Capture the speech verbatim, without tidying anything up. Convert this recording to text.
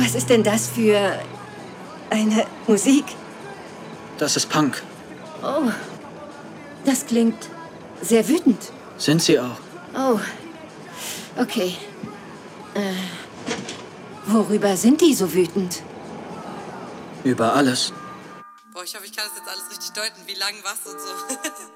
Was ist denn das für eine Musik? Das ist Punk. Oh, das klingt sehr wütend. Sind sie auch? Oh, okay. Äh, worüber sind die so wütend? Über alles. Boah, ich hoffe, ich kann das jetzt alles richtig deuten. Wie lang was und so.